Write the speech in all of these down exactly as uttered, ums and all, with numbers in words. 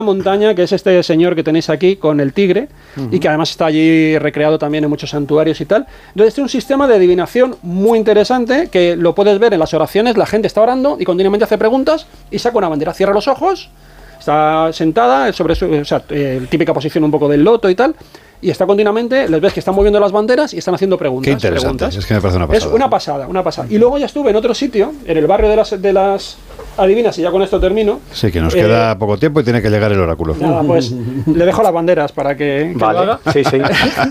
montaña, que es este señor que tenéis aquí con el tigre, uh-huh. y que además está allí recreado también en muchos santuarios y tal. Entonces es un sistema de adivinación muy interesante, que lo puedes ver en las oraciones, la gente está orando y continuamente hace preguntas y saca una bandera, cierra los ojos, está sentada sobre su, o sea, eh, típica posición un poco del loto y tal, y está continuamente, les ves que están moviendo las banderas y están haciendo preguntas. Qué interesante, preguntas. Es que me parece una pasada. Es una pasada, una pasada. Y luego ya estuve en otro sitio, en el barrio de las, de las adivinas, y ya con esto termino. Sí, que nos eh, queda poco tiempo y tiene que llegar el oráculo. Nada, pues le dejo las banderas para que, que vale. lo haga. Sí, sí.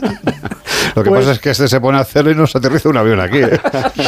Lo que pues, pasa es que este se pone a hacerlo y nos aterriza un avión aquí, ¿eh?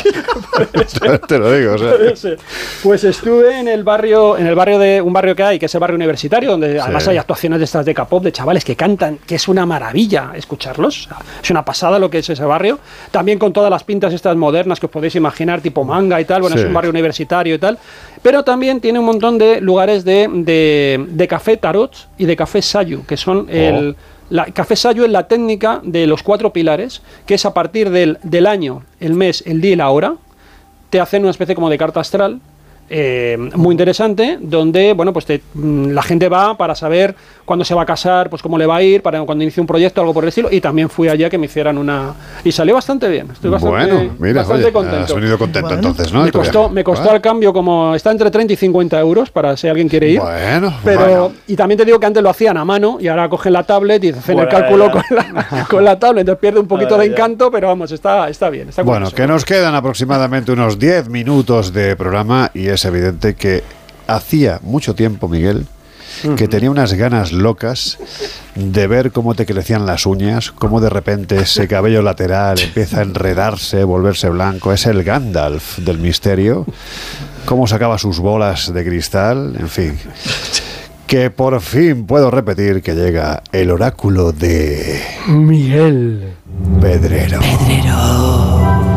Te lo digo, o sea. Pues estuve en el barrio, en el barrio de un barrio que hay, que es el barrio universitario, donde sí. además hay actuaciones de estas de K-pop, de chavales que cantan, que es una maravilla escucharlos. Es una pasada lo que es ese barrio. También con todas las pintas estas modernas que os podéis imaginar, tipo manga y tal. Bueno, sí. es un barrio universitario y tal. Pero también tiene un montón de lugares de, de, de café tarot y de café sayu, que son oh. el... La, café sayu es la técnica de los cuatro pilares, que es a partir del, del año, el mes, el día y la hora, te hacen una especie como de carta astral, eh, muy interesante, donde bueno pues te, la gente va para saber cuándo se va a casar, pues cómo le va a ir, para cuando inicie un proyecto, algo por el estilo, y también fui allá que me hicieran una... Y salió bastante bien, estoy bastante, bueno, mira, bastante oye, contento. Has venido contento bueno. entonces, ¿no? Me costó, me costó bueno. al cambio como... Está entre treinta y cincuenta euros para si alguien quiere ir. Bueno, pero bueno. Y también te digo que antes lo hacían a mano y ahora cogen la tablet y hacen bueno, el cálculo con la, con la tablet, entonces pierde un poquito de encanto, pero vamos, está, está bien. Está bueno, que nos quedan aproximadamente unos diez minutos de programa y es evidente que hacía mucho tiempo, Miguel, que tenía unas ganas locas de ver cómo te crecían las uñas, cómo de repente ese cabello lateral empieza a enredarse, volverse blanco. Es el Gandalf del misterio, cómo sacaba sus bolas de cristal, en fin. Que por fin puedo repetir que llega el oráculo de... Miguel Pedrero. Pedrero.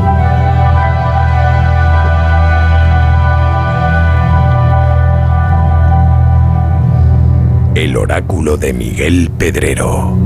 El oráculo de Miguel Pedrero.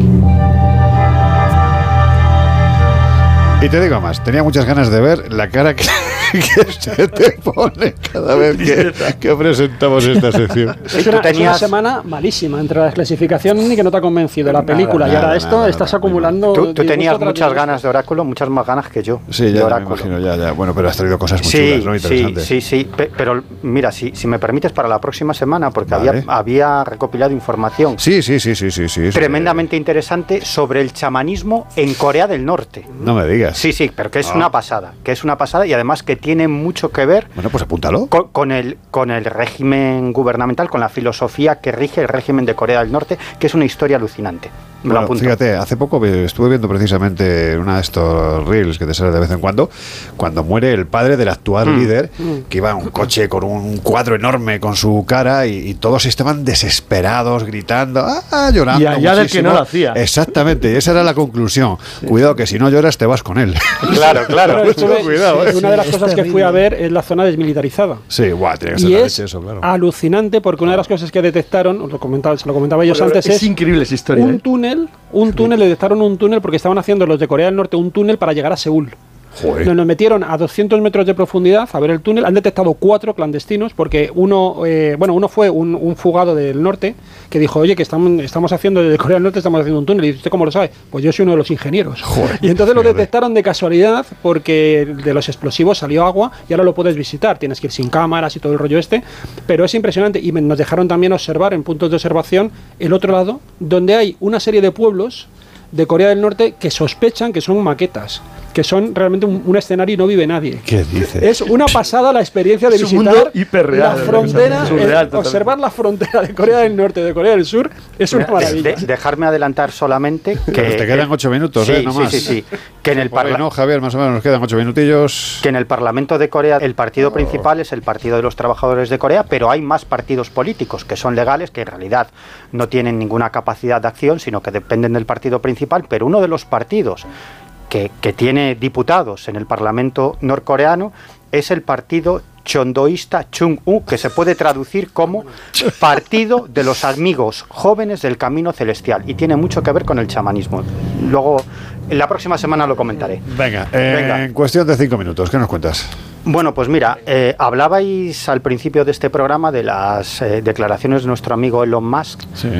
Y te digo más, tenía muchas ganas de ver la cara que, que se te pone cada vez que, que presentamos esta sección. Es una, es una semana malísima entre las clasificaciones y que no te ha convencido la película. Nada, y ahora nada, esto nada, estás nada, acumulando... Tú, tú tenías muchas ganas de oráculo, muchas más ganas que yo. Sí, ya me imagino, ya, ya. Bueno, pero has traído cosas muy sí, chulas, ¿no? Interesantes. Sí, sí, sí. Pe- pero mira, si, si me permites, para la próxima semana, porque vale. había, había recopilado información sí, sí, sí, sí, sí, sí, tremendamente sí. interesante sobre el chamanismo en Corea del Norte. No me digas. Sí, sí, pero que es ah. una pasada, que es una pasada y además que tiene mucho que ver bueno, pues apúntalo. Con, con, el, con el régimen gubernamental, con la filosofía que rige el régimen de Corea del Norte, que es una historia alucinante. Me bueno, lo apunto. Fíjate, hace poco estuve viendo precisamente una de estos reels que te sale de vez en cuando, cuando muere el padre del actual mm. líder, mm. que iba en un coche con un cuadro enorme con su cara y, y todos estaban desesperados, gritando, ah, llorando. Y allá del que no lo hacía. Exactamente, y esa era la conclusión. Sí. Cuidado que si no lloras te vas con él. Claro, claro. Pero estuve, cuidado, sí, ¿eh? Una de las sí, cosas que fui a ver es la zona desmilitarizada. Sí, guau, tiene que ser y la es leche eso, claro. alucinante porque una de las cosas que detectaron, os lo comentaba, se lo comentaba ellos bueno, antes, es, es increíble esa historia, un ¿eh? túnel, un túnel, sí. le detectaron un túnel porque estaban haciendo los de Corea del Norte un túnel para llegar a Seúl. Nos, nos metieron a doscientos metros de profundidad a ver el túnel. Han detectado cuatro clandestinos porque uno, eh, bueno, uno fue un, un fugado del norte que dijo, oye, que estamos, estamos haciendo desde Corea del Norte estamos haciendo un túnel. Y ¿usted cómo lo sabe? Pues yo soy uno de los ingenieros. Joder, y entonces lo detectaron de casualidad porque de los explosivos salió agua y ahora lo puedes visitar. Tienes que ir sin cámaras y todo el rollo este, pero es impresionante. Y nos dejaron también observar en puntos de observación el otro lado, donde hay una serie de pueblos de Corea del Norte que sospechan que son maquetas, que son realmente un, un escenario y no vive nadie. ¿Qué dices? Es una pasada la experiencia de es visitar un hiperreal, la frontera, surreal, el, observar la frontera de Corea del Norte y de Corea del Sur es una maravilla. De, dejarme adelantar solamente que... Pero te quedan ocho minutos, sí, ¿eh? No sí, más. sí, sí. Que en el parla- no, Javier, más o menos nos quedan ocho minutillos. Que en el Parlamento de Corea el partido oh. principal es el Partido de los Trabajadores de Corea, pero hay más partidos políticos que son legales, que en realidad no tienen ninguna capacidad de acción, sino que dependen del partido principal, pero uno de los partidos Que, que tiene diputados en el Parlamento norcoreano es el partido chondoísta Chung-U, que se puede traducir como Partido de los Amigos Jóvenes del Camino Celestial, y tiene mucho que ver con el chamanismo. Luego, en la próxima semana lo comentaré. Venga, eh, Venga. En cuestión de cinco minutos, ¿qué nos cuentas? Bueno, pues mira, eh, hablabais al principio de este programa de las eh, declaraciones de nuestro amigo Elon Musk. Sí.